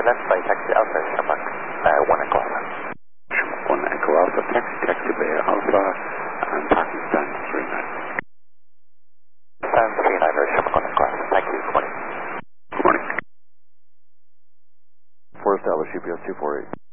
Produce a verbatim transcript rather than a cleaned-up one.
left by taxi Alpha, Shamrock, uh, one Echo Alpha. one Echo Alpha, taxi, taxi Bay Alpha, and parking stand three nine. Stand three nine, Shamrock, one Echo Alpha. Thank you, good morning. Good morning. four establish U P S two four eight.